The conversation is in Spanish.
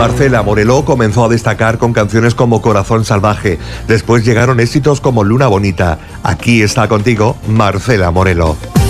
Marcela Morelo comenzó a destacar con canciones como Corazón Salvaje. Después llegaron éxitos como Luna Bonita. Aquí está contigo Marcela Morelo.